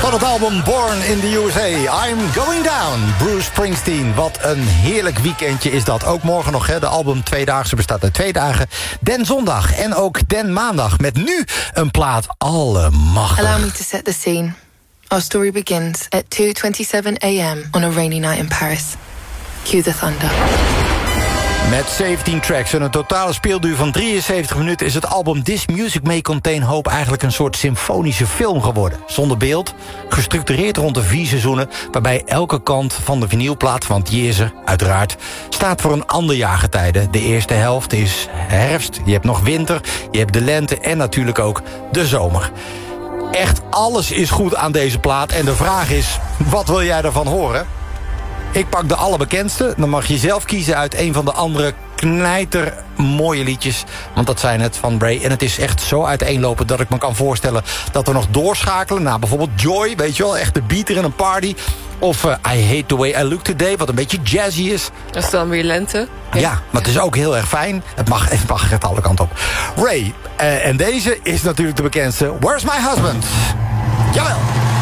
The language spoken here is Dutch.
van het album Born in the USA. I'm Going Down, Bruce Springsteen. Wat een heerlijk weekendje is dat. Ook morgen nog, hè. De album Tweedaagse bestaat uit 2 dagen. Den zondag en ook den maandag. Met nu een plaat allemachtig. Allow me to set the scene. Our story begins at 2:27 a.m. on a rainy night in Paris. Cue the thunder. Met 17 tracks en een totale speelduur van 73 minuten... is het album This Music May Contain Hope eigenlijk een soort symfonische film geworden. Zonder beeld, gestructureerd rond de 4 seizoenen... waarbij elke kant van de vinylplaat, want die is er, uiteraard... staat voor een ander jaargetijde. De eerste helft is herfst, je hebt nog winter, je hebt de lente... en natuurlijk ook de zomer. Echt alles is goed aan deze plaat en de vraag is... wat wil jij ervan horen? Ik pak de allerbekendste. Dan mag je zelf kiezen uit een van de andere knijtermooie liedjes. Want dat zijn het van Ray. En het is echt zo uiteenlopend dat ik me kan voorstellen... dat we nog doorschakelen naar bijvoorbeeld Joy. Weet je wel, echt de beater in een party. Of I Hate The Way I Look Today, wat een beetje jazzy is. Dat is dan weer lente. Ja, maar het is ook heel erg fijn. Het mag echt alle kanten op. Ray, en deze is natuurlijk de bekendste. Where's My Husband? Jawel.